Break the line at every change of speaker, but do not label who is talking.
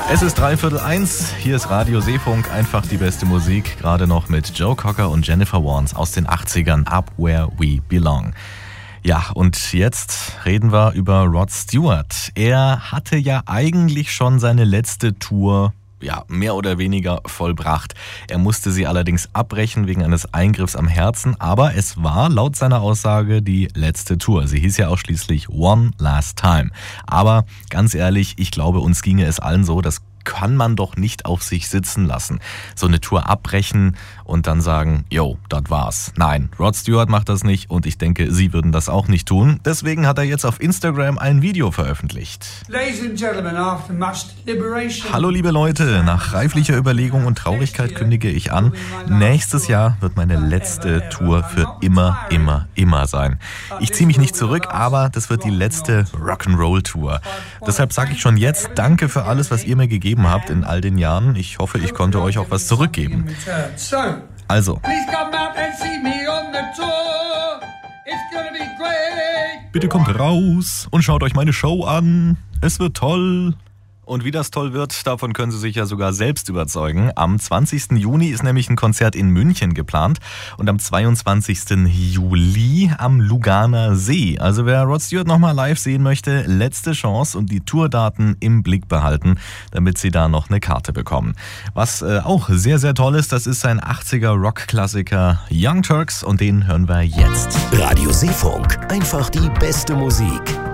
Es ist 1:15, hier ist Radio Seefunk, einfach die beste Musik, gerade noch mit Joe Cocker und Jennifer Warnes aus den 80ern, Up Where We Belong. Ja, und jetzt reden wir über Rod Stewart. Er hatte ja eigentlich schon seine letzte Tour mehr oder weniger vollbracht. Er musste sie allerdings abbrechen wegen eines Eingriffs am Herzen, aber es war laut seiner Aussage die letzte Tour. Sie hieß ja auch schließlich One Last Time. Aber ganz ehrlich, ich glaube, uns ginge es allen so, das kann man doch nicht auf sich sitzen lassen. So eine Tour abbrechen und dann sagen, das war's. Nein, Rod Stewart macht das nicht und ich denke, Sie würden das auch nicht tun. Deswegen hat er jetzt auf Instagram ein Video veröffentlicht. Hallo liebe Leute, nach reiflicher Überlegung und Traurigkeit kündige ich an, nächstes Jahr wird meine letzte Tour für immer sein. Ich ziehe mich nicht zurück, aber das wird die letzte Rock'n'Roll-Tour. Deshalb sage ich schon jetzt, danke für alles, was ihr mir gegeben habt in all den Jahren. Ich hoffe, ich konnte euch auch was zurückgeben. Also, bitte kommt raus und schaut euch meine Show an. Es wird toll. Und wie das toll wird, davon können Sie sich ja sogar selbst überzeugen. Am 20. Juni ist nämlich ein Konzert in München geplant und am 22. Juli am Luganer See. Also wer Rod Stewart nochmal live sehen möchte, letzte Chance und die Tourdaten im Blick behalten, damit Sie da noch eine Karte bekommen. Was auch sehr, sehr toll ist, das ist sein 80er Rock-Klassiker Young Turks und den hören wir jetzt.
Radio Seefunk, einfach die beste Musik.